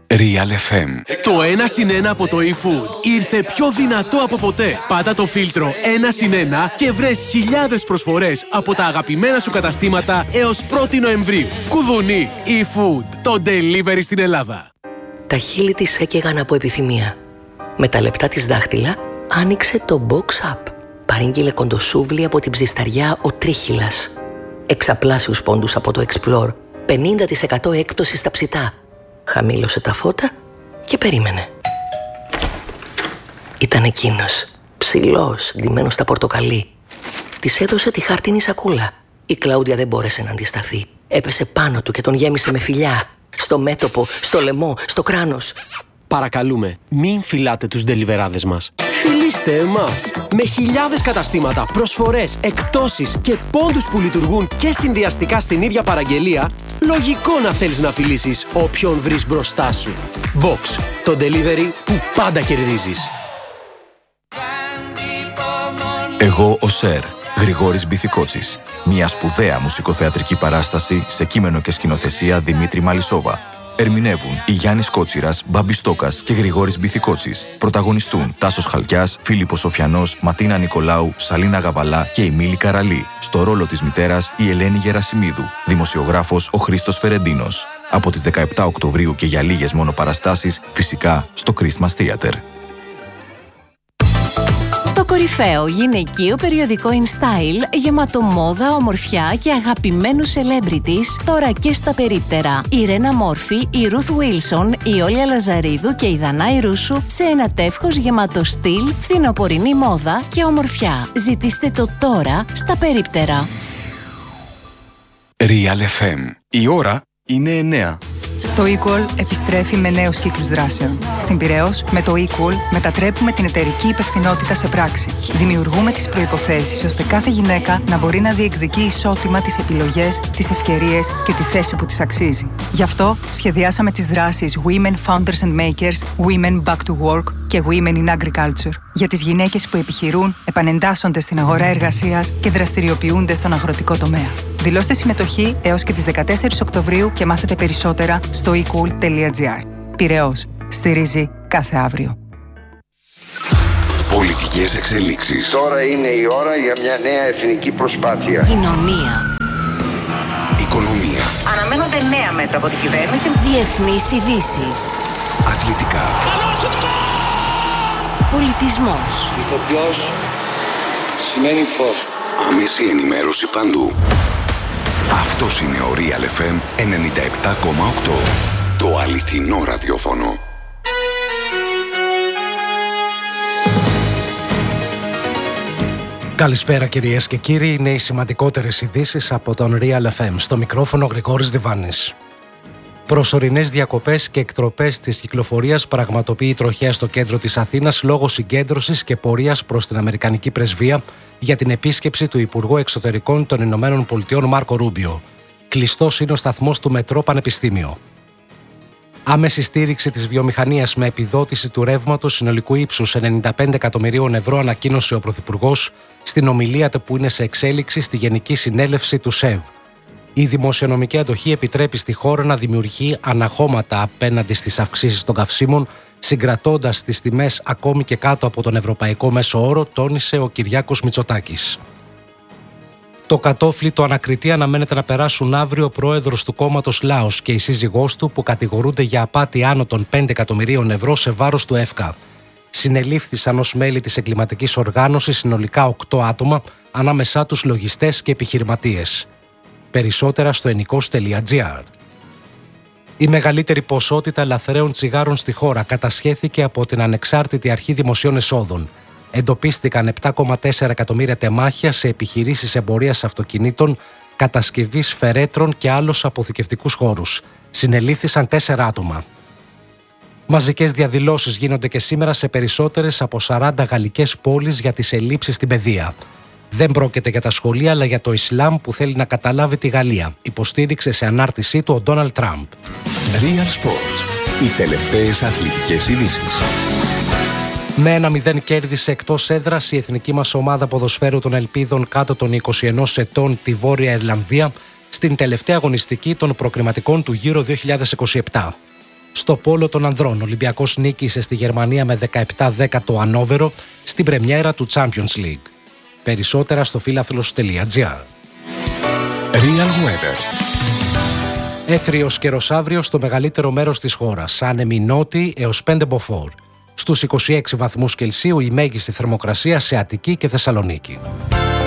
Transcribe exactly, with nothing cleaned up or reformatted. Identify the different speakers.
Speaker 1: Real εφ εμ.
Speaker 2: Το ένα συν ένα από το eFood ήρθε πιο δυνατό από ποτέ. Πάτα το φίλτρο ένα συν ένα και βρες χιλιάδες προσφορές από τα αγαπημένα σου καταστήματα έως πρώτη Νοεμβρίου. Κουδουνί, eFood, το delivery στην Ελλάδα.
Speaker 3: Τα χείλη της έκαιγαν από επιθυμία. Με τα λεπτά της δάχτυλα άνοιξε το Box Up. Παρήγγειλε κοντοσούβλι από την ψισταριά ο Τρίχυλας. Εξαπλάσιους πόντους από το Explore. πενήντα τοις εκατό έκπτωση στα ψητά. Χαμήλωσε τα φώτα και περίμενε. Ήταν εκείνος, ψηλός, ντυμένος στα πορτοκαλί. Της έδωσε τη χάρτινη σακούλα. Η Κλάουδια δεν μπόρεσε να αντισταθεί. Έπεσε πάνω του και τον γέμισε με φιλιά. Στο μέτωπο, στο λαιμό, στο κράνος.
Speaker 4: Παρακαλούμε, μην φυλάτε τους ντελιβεράδες μας. Φιλήστε εμάς! Με χιλιάδες καταστήματα, προσφορές, εκπτώσεις και πόντους που λειτουργούν και συνδυαστικά στην ίδια παραγγελία, λογικό να θέλεις να φιλήσεις όποιον βρεις μπροστά σου. Box, το delivery που πάντα κερδίζεις.
Speaker 1: Εγώ ο Σερ, Γρηγόρης Μπιθικότσης. Μια σπουδαία μουσικοθεατρική παράσταση σε κείμενο και σκηνοθεσία Δημήτρη Μαλισσόβα. Ερμηνεύουν η Γιάννης Κότσιρας, Μπάμπης Στόκας και Γρηγόρης Μπιθικότσης. Πρωταγωνιστούν Τάσος Χαλκιάς, Φίλιππος Σοφιανός, Ματίνα Νικολάου, Σαλίνα Γαβαλά και η Μίλη Καραλή. Στο ρόλο της μητέρας η Ελένη Γερασιμίδου. Δημοσιογράφος ο Χρήστος Φερεντίνος. Από τις δεκαεπτά Οκτωβρίου και για λίγες μόνο παραστάσεις, φυσικά στο Christmas Theater.
Speaker 5: Το κορυφαίο γυναικείο περιοδικό InStyle, γεμάτο μόδα, ομορφιά και αγαπημένους celebrities, τώρα και στα περίπτερα. Η Ρένα Μόρφη, η Ρουθ Βίλσον, η Όλια Λαζαρίδου και η Δανάη Ρούσου σε ένα τεύχος γεμάτο στυλ, φθινοπορεινή μόδα και ομορφιά. Ζητήστε το τώρα στα περίπτερα.
Speaker 1: Real εφ εμ. Η ώρα είναι εννέα.
Speaker 6: Το Equal επιστρέφει με νέους κύκλους δράσεων. Στην Πειραιώς, με το Equal μετατρέπουμε την εταιρική υπευθυνότητα σε πράξη. Δημιουργούμε τις προϋποθέσεις ώστε κάθε γυναίκα να μπορεί να διεκδικεί ισότιμα τις επιλογές, τις ευκαιρίες και τη θέση που της αξίζει. Γι' αυτό σχεδιάσαμε τις δράσεις Women Founders and Makers, Women Back to Work και Women in Agriculture για τις γυναίκες που επιχειρούν, επανεντάσσονται στην αγορά εργασίας και δραστηριοποιούνται στον αγροτικό τομέα. Δηλώστε συμμετοχή έως και τις δεκατέσσερις Οκτωβρίου και μάθετε περισσότερα στο ecool τελεία gr. Πειραιώς. Στηρίζει κάθε αύριο.
Speaker 7: Πολιτικές εξελίξεις.
Speaker 8: Τώρα είναι η ώρα για μια νέα εθνική προσπάθεια.
Speaker 5: Κοινωνία.
Speaker 7: Οικονομία.
Speaker 9: Αναμένονται νέα μέτρα από την κυβέρνηση.
Speaker 5: Διεθνείς ειδήσεις.
Speaker 7: Αθλητικά.
Speaker 5: Πολιτισμός.
Speaker 8: Ηθοποιός σημαίνει φως.
Speaker 7: Άμεση ενημέρωση παντού. Αυτός είναι ο Real εφ εμ ενενήντα επτά κόμμα οκτώ. Το αληθινό ραδιόφωνο.
Speaker 10: Καλησπέρα κυρίες και κύριοι, είναι οι σημαντικότερες ειδήσεις από τον Real εφ εμ. Στο μικρόφωνο Γρηγόρης Διβάνης. Προσωρινές διακοπές και εκτροπές της κυκλοφορίας πραγματοποιεί η τροχέα στο κέντρο της Αθήνας λόγω συγκέντρωσης και πορείας προς την Αμερικανική Πρεσβεία για την επίσκεψη του Υπουργού Εξωτερικών των Ηνωμένων Πολιτειών Μάρκο Ρούμπιο. Κλειστός είναι ο σταθμός του Μετρό Πανεπιστήμιο. Άμεση στήριξη της βιομηχανίας με επιδότηση του ρεύματος συνολικού ύψους ενενήντα πέντε εκατομμυρίων ευρώ ανακοίνωσε ο Πρωθυπουργός στην ομιλία που είναι σε εξέλιξη στη Γενική Συνέλευση του ΣΕΒ. Η δημοσιονομική αντοχή επιτρέπει στη χώρα να δημιουργεί αναχώματα απέναντι στις αυξήσεις των καυσίμων, συγκρατώντας τις τιμές ακόμη και κάτω από τον ευρωπαϊκό μέσο όρο, τόνισε ο Κυριάκος Μητσοτάκης. Το κατόφλι του ανακριτή αναμένεται να περάσουν αύριο ο πρόεδρος του κόμματος Λάος και η σύζυγός του που κατηγορούνται για απάτη άνω των πέντε εκατομμυρίων ευρώ σε βάρος του ΕΦΚΑ. Συνελήφθησαν ως μέλη της εγκληματικής οργάνωσης συνολικά οκτώ άτομα, ανάμεσά τους λογιστές και επιχειρηματίες. Περισσότερα στο ενικός τελεία gr. Η μεγαλύτερη ποσότητα ελαθρέων τσιγάρων στη χώρα κατασχέθηκε από την Ανεξάρτητη Αρχή Δημοσίων Εσόδων. Εντοπίστηκαν επτά κόμμα τέσσερα εκατομμύρια τεμάχια σε επιχειρήσεις εμπορίας αυτοκινήτων, κατασκευής φερέτρων και άλλους αποθηκευτικούς χώρους. Συνελήφθησαν τέσσερα άτομα. Μαζικές διαδηλώσεις γίνονται και σήμερα σε περισσότερες από σαράντα γαλλικές πόλεις για τις ελλείψεις στην παιδεία. Δεν πρόκειται για τα σχολεία, αλλά για το Ισλάμ που θέλει να καταλάβει τη Γαλλία, υποστήριξε σε ανάρτησή του ο Ντόναλντ Τραμπ.
Speaker 7: Real Sports. Οι τελευταίες αθλητικές ειδήσεις.
Speaker 10: Με ένα μηδέν κέρδισε εκτός έδρας η εθνική μας ομάδα ποδοσφαίρου των Ελπίδων κάτω των είκοσι ενός ετών τη Βόρεια Ιρλανδία στην τελευταία αγωνιστική των προκριματικών του Euro δύο χιλιάδες είκοσι επτά. Στο πόλο των ανδρών, ο Ολυμπιακός νίκησε στη Γερμανία με δεκαεπτά δέκα το Ανόβερο στην πρεμιέρα του Champions League. Περισσότερα στο φίλαθλος τελεία τζι άρ.
Speaker 7: Real Weather.
Speaker 10: Έθριος καιρός αύριο στο μεγαλύτερο μέρος της χώρας, άνεμοι νότιοι έως πέντε μποφόρ. Στους είκοσι έξι βαθμούς Κελσίου η μέγιστη θερμοκρασία σε Αττική και Θεσσαλονίκη.